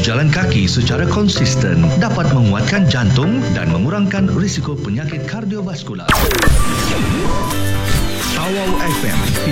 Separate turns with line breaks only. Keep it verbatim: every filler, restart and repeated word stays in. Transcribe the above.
Berjalan kaki secara konsisten dapat menguatkan jantung dan mengurangkan risiko penyakit kardiovaskular. Tawau F M